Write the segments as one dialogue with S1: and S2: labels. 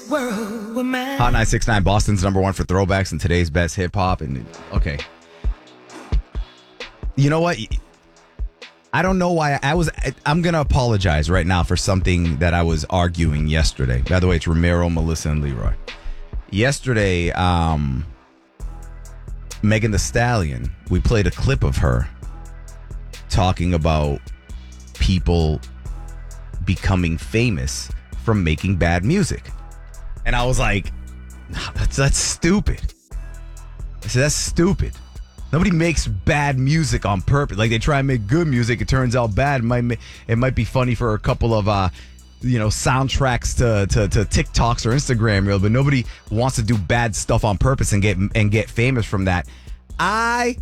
S1: world were mine.
S2: Hot 969, Boston's number one for throwbacks and today's best hip hop. And okay, you know what? I don't know why I'm gonna apologize right now for something that I was arguing yesterday. By the way, it's Ramiro, Melissa, and Leroy. Yesterday, Megan Thee Stallion, we played a clip of her talking about people becoming famous from making bad music. And I was like, that's stupid. I said, that's stupid. Nobody makes bad music on purpose. Like, they try and make good music. It turns out bad. It might be funny for a couple of, soundtracks to TikToks or Instagram reels, but nobody wants to do bad stuff on purpose and get famous from that. I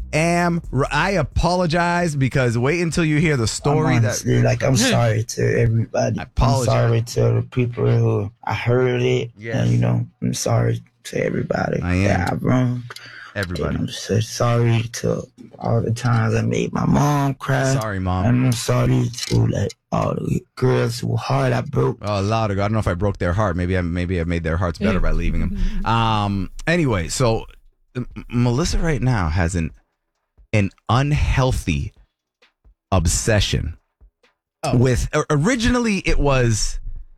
S2: apologize because wait until you hear the story.
S3: I'm sorry to everybody.
S2: I apologize.
S3: I'm sorry to the people who I heard it.
S2: Yeah.
S3: And, I'm sorry to everybody that I wronged.
S2: Everybody.
S3: And I'm so sorry to all the times I made my mom cry.
S2: Sorry, Mom.
S3: And I'm sorry to all the girls whose heart I broke.
S2: Oh, a lot of. I don't know if I broke their heart. Maybe I made their hearts better by leaving them. Anyway, so Melissa right now has an unhealthy obsession with. Originally, it was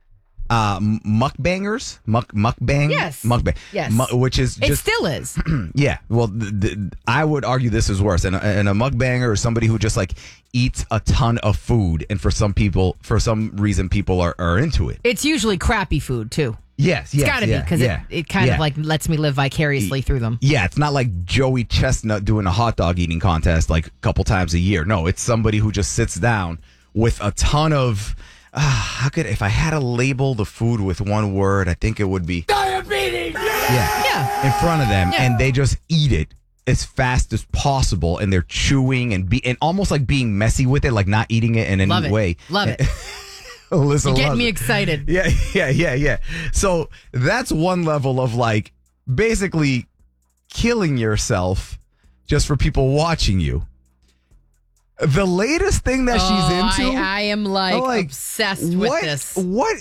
S2: mukbangers, mukbang.
S4: Yes.
S2: Mukbang.
S4: Yes.
S2: Which is
S4: It
S2: just,
S4: still is.
S2: yeah. Well, I would argue this is worse. And a mukbanger is somebody who just like eats a ton of food, and for some reason, people are into it.
S4: It's usually crappy food too.
S2: Yes,
S4: It's got to be because it kind of like lets me live vicariously through them.
S2: Yeah, it's not like Joey Chestnut doing a hot dog eating contest like a couple times a year. No, it's somebody who just sits down with a ton of. If I had to label the food with one word, I think it would be diabetes. Yeah. In front of them, and they just eat it as fast as possible, and they're chewing and almost like being messy with it, like not eating it in any way.
S4: Love it.
S2: Alyssa,
S4: You're getting me excited.
S2: Yeah. So that's one level of like basically killing yourself just for people watching you. The latest thing that she's into,
S4: I am obsessed with this.
S2: What?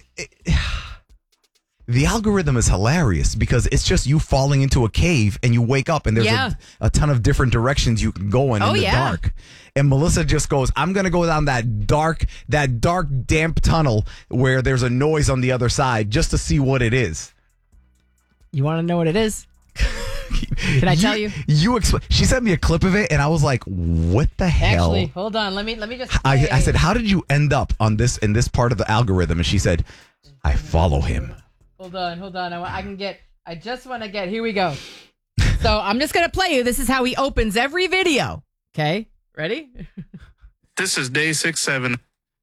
S2: The algorithm is hilarious because it's just you falling into a cave and you wake up and there's a ton of different directions you can go in the dark. And Melissa just goes, I'm going to go down that dark, damp tunnel where there's a noise on the other side just to see what it is.
S4: You want to know what it is? Can I tell you?
S2: She sent me a clip of it, and I was like, "What the hell?"
S4: Actually, hold on. Let me just.
S2: I said, "How did you end up on this in this part of the algorithm?" And she said, "I follow him."
S4: Hold on. I just want to get. Here we go. So I'm just gonna play you. This is how he opens every video. Okay, ready?
S5: This is day 6-7.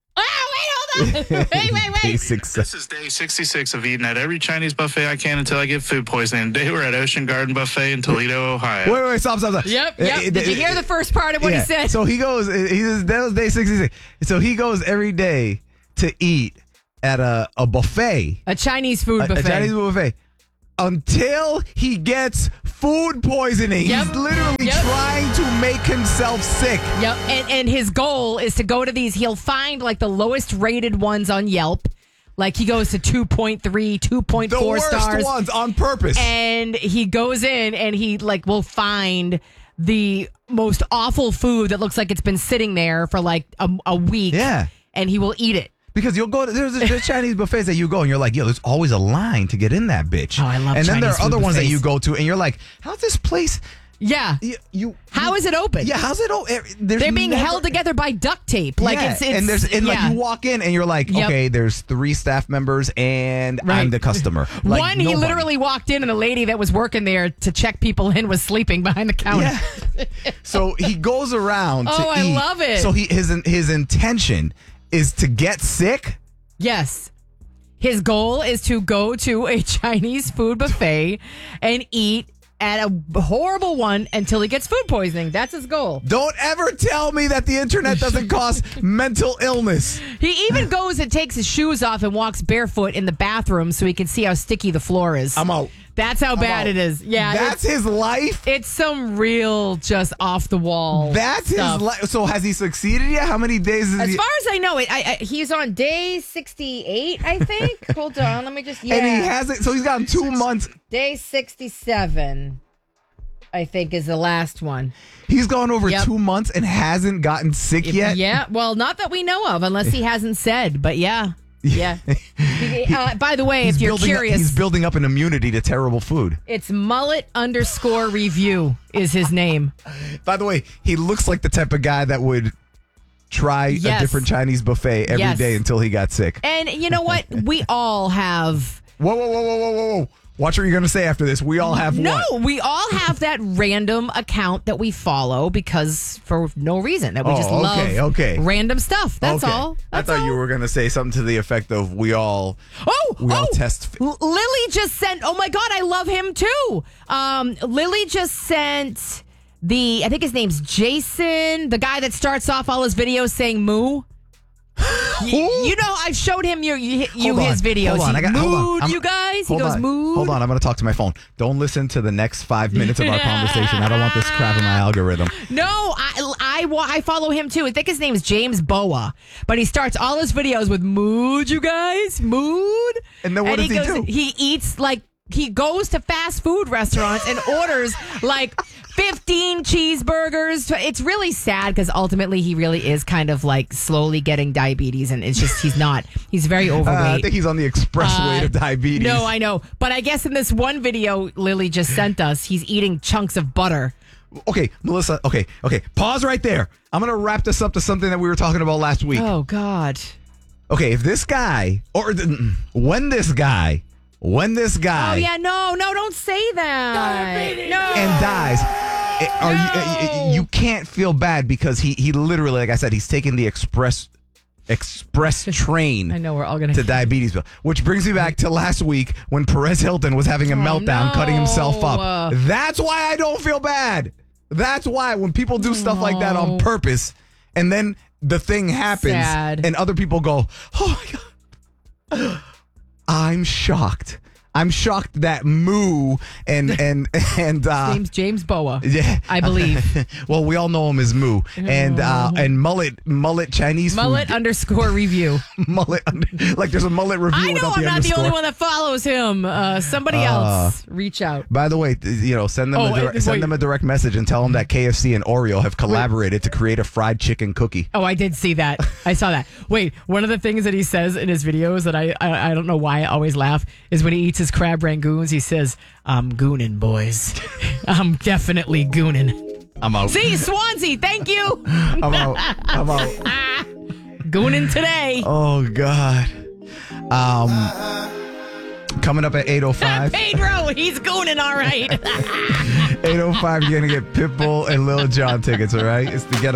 S4: Oh, wait, hold on. wait.
S2: Day 6.
S5: This is day 66 of eating at every Chinese buffet I can until I get food poisoning. Today we're at Ocean Garden Buffet in Toledo, Ohio.
S2: Wait, stop.
S4: Yep. Did you hear the first part of what he said?
S2: So he goes, that was day 66. So he goes every day to eat at a buffet.
S4: A Chinese food buffet.
S2: A Chinese food buffet. Until he gets food poisoning.
S4: Yep.
S2: He's literally trying to make himself sick.
S4: Yep. And his goal is to go to these. He'll find like the lowest rated ones on Yelp. Like he goes to 2.3, 2.4
S2: the worst
S4: stars.
S2: Ones on purpose.
S4: And he goes in and he will find the most awful food that looks like it's been sitting there for like a week.
S2: Yeah.
S4: And he will eat it.
S2: Because you'll go to, there's Chinese buffets that you go and you're like, yo, there's always a line to get in that bitch.
S4: Oh, I love
S2: And then
S4: Chinese
S2: there are other
S4: food
S2: ones that
S4: buffets.
S2: you go to and you're like, how's this place?
S4: Yeah. How is it open?
S2: Yeah, how's it open?
S4: They're being held together by duct tape. Like it's
S2: like you walk in and you're like, okay, there's 3 staff members and I'm the customer. Like,
S4: he literally walked in and a lady that was working there to check people in was sleeping behind the counter.
S2: Yeah. So he goes around to eat.
S4: I love it.
S2: So his intention is to get sick.
S4: Yes. His goal is to go to a Chinese food buffet and eat at a horrible one until he gets food poisoning. That's his goal.
S2: Don't ever tell me that the internet doesn't cause mental illness.
S4: He even goes and takes his shoes off and walks barefoot in the bathroom so he can see how sticky the floor is.
S2: I'm out.
S4: That's how bad it is. Yeah,
S2: That's his life?
S4: it's some real just off the wall.
S2: That's
S4: stuff.
S2: his life. So has he succeeded yet? How many days is
S4: As
S2: he?
S4: far as I know, he's on day 68, I think. Hold on, let me just. Yeah,
S2: And he hasn't. So he's gotten 2 months.
S4: day 67, I think, is the last one.
S2: He's gone over
S4: Yep.
S2: 2 months and hasn't gotten sick yet.
S4: Yeah, well, not that we know of, unless he hasn't said. But yeah. By the way, if you're curious,
S2: he's building up an immunity to terrible food.
S4: it's mullet_review is his name.
S2: By the way, he looks like the type of guy that would try a
S4: Yes.
S2: different Chinese buffet every day
S4: Yes.
S2: until he got sick.
S4: And you know what? We all have.
S2: Whoa. Watch what you're going to say after this. We all have
S4: No,
S2: what?
S4: we all have that random account that we follow because for no reason that we just love random stuff. That's
S2: Okay.
S4: all.
S2: I thought you were going to say something to the effect of we all test.
S4: Lily just sent. Oh my God, I love him too. Lily just sent I think his name's Jason, the guy that starts off all his videos saying "moo." You know, I've showed him his videos.
S2: Hold on.
S4: Mood, you guys. He goes, mood.
S2: Hold on. I'm going to talk to my phone. Don't listen to the next 5 minutes of our conversation. I don't want this crap in my algorithm.
S4: No, I follow him too. I think his name is James Boa, but he starts all his videos with mood, you guys, mood.
S2: And then what does he do?
S4: He eats he goes to fast food restaurants and orders 15 cheeseburgers. It's really sad because ultimately he really is kind of slowly getting diabetes, and it's just he's very overweight.
S2: I think he's on the expressway to diabetes.
S4: No, I know. But I guess in this one video Lily just sent us, he's eating chunks of butter.
S2: Okay, Melissa. Okay. Pause right there. I'm going to wrap this up to something that we were talking about last week.
S4: Oh, God.
S2: Okay, if this guy, when this guy.
S4: Oh, yeah, no, don't say that. No.
S2: And dies. You can't feel bad because he literally, like I said, he's taking the express train.
S4: I know we're all gonna
S2: to Diabetesville, which brings me back to last week when Perez Hilton was having a meltdown, cutting himself up. That's why I don't feel bad. That's why when people do stuff like that on purpose, and then the thing happens, and other people go, "Oh my God." I'm shocked. I'm shocked that Moo and
S4: name's James Boa.
S2: Yeah,
S4: I believe.
S2: Well, we all know him as Moo and mullet Chinese
S4: mullet
S2: food.
S4: _review.
S2: Like there's a mullet review.
S4: I know
S2: without
S4: I'm
S2: the
S4: not the
S2: underscore.
S4: only one that follows him. Somebody else reach out.
S2: By the way, send them a direct message and tell them that KFC and Oreo have collaborated to create a fried chicken cookie.
S4: Oh, I did see that. I saw that. Wait, one of the things that he says in his videos that I don't know why I always laugh is when he eats his crab rangoons, he says, "I'm gooning, boys. I'm definitely gooning."
S2: I'm out.
S4: See, Swansea, thank you.
S2: I'm out.
S4: Gooning today.
S2: Oh, God. Coming up at 8:05.
S4: Pedro, he's gooning all right.
S2: 8:05, you're going to get Pitbull and Lil Jon tickets, all right? It's the Get